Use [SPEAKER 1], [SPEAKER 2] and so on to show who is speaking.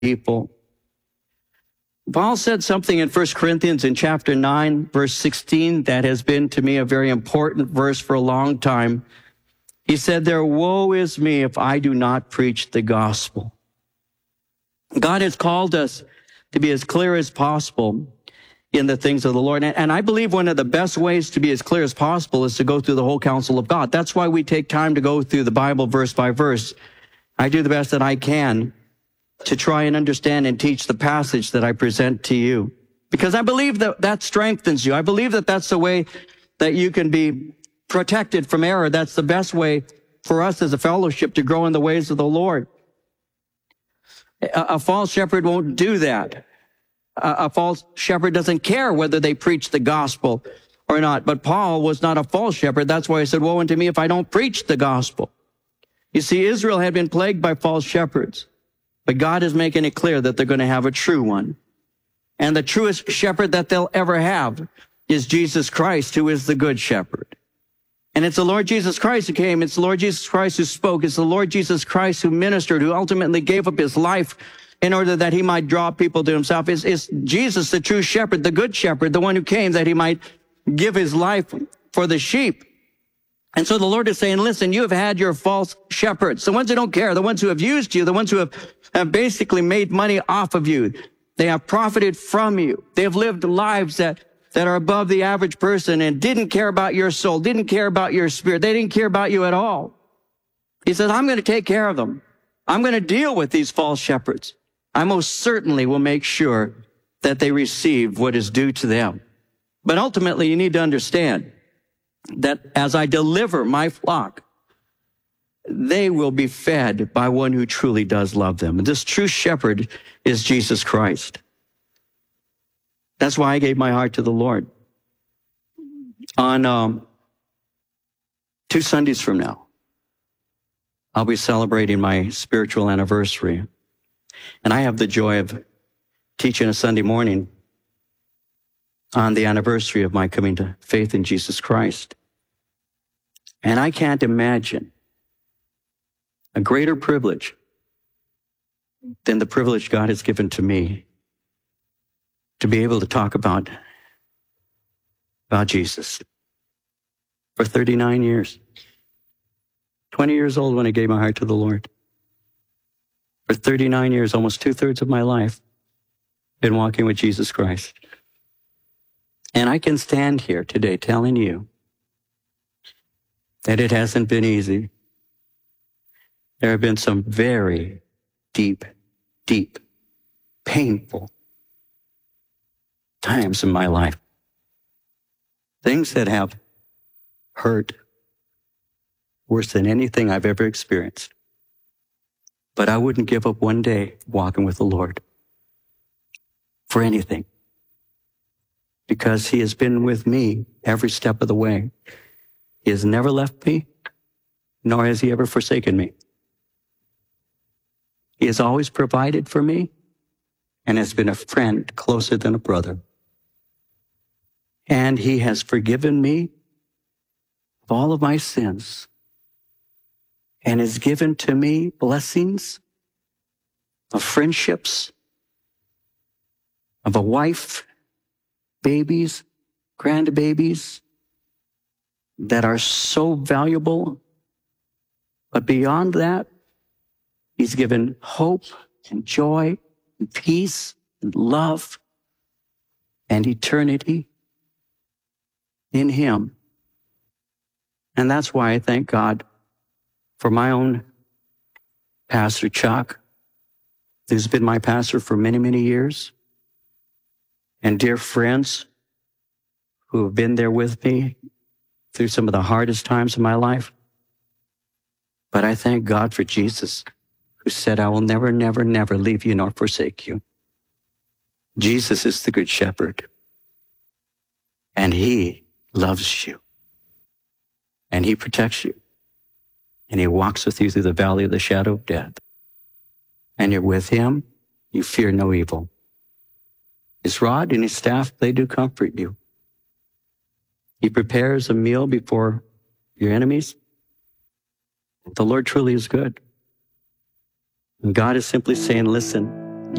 [SPEAKER 1] people. Paul said something in 1 Corinthians in chapter 9, verse 16, that has been to me a very important verse for a long time. He said, "There woe is me if I do not preach the gospel." God has called us to be as clear as possible in the things of the Lord. And I believe one of the best ways to be as clear as possible is to go through the whole counsel of God. That's why we take time to go through the Bible verse by verse. I do the best that I can to try and understand and teach the passage that I present to you, because I believe that that strengthens you. I believe that that's the way that you can be protected from error. That's the best way for us as a fellowship to grow in the ways of the Lord. A false shepherd won't do that. A false shepherd doesn't care whether they preach the gospel or not. But Paul was not a false shepherd. That's why he said, "Woe unto me if I don't preach the gospel." You see, Israel had been plagued by false shepherds, but God is making it clear that they're going to have a true one. And the truest shepherd that they'll ever have is Jesus Christ, who is the good shepherd. And it's the Lord Jesus Christ who came. It's the Lord Jesus Christ who spoke. It's the Lord Jesus Christ who ministered, who ultimately gave up his life in order that he might draw people to himself. It's Jesus, the true shepherd, the good shepherd, the one who came that he might give his life for the sheep. And so the Lord is saying, listen, you have had your false shepherds, the ones who don't care, the ones who have used you, the ones who have basically made money off of you. They have profited from you. They have lived lives that are above the average person and didn't care about your soul, didn't care about your spirit. They didn't care about you at all. He says, I'm going to take care of them. I'm going to deal with these false shepherds. I most certainly will make sure that they receive what is due to them. But ultimately, you need to understand that as I deliver my flock, they will be fed by one who truly does love them. And this true shepherd is Jesus Christ. That's why I gave my heart to the Lord. On 2 Sundays from now, I'll be celebrating my spiritual anniversary. And I have the joy of teaching a Sunday morning on the anniversary of my coming to faith in Jesus Christ. And I can't imagine a greater privilege than the privilege God has given to me to be able to talk about Jesus for 39 years. 20 years old when I gave my heart to the Lord. For 39 years, almost 2/3 of my life, been walking with Jesus Christ. And I can stand here today telling you that it hasn't been easy. There have been some very deep, painful times in my life. Things that have hurt worse than anything I've ever experienced. But I wouldn't give up one day walking with the Lord for anything, because he has been with me every step of the way. He has never left me, nor has he ever forsaken me. He has always provided for me and has been a friend closer than a brother. And he has forgiven me of all of my sins and has given to me blessings of friendships, of a wife, babies, grandbabies that are so valuable. But beyond that, he's given hope and joy and peace and love and eternity in him. And that's why I thank God for my own pastor, Chuck, who's been my pastor for many, many years, and dear friends who have been there with me through some of the hardest times of my life. But I thank God for Jesus, who said, I will never, never, never leave you nor forsake you. Jesus is the good shepherd, and he loves you, and he protects you, and he walks with you through the valley of the shadow of death. And you're with him, you fear no evil. His rod and his staff, they do comfort you. He prepares a meal before your enemies. The Lord truly is good. And God is simply saying, listen,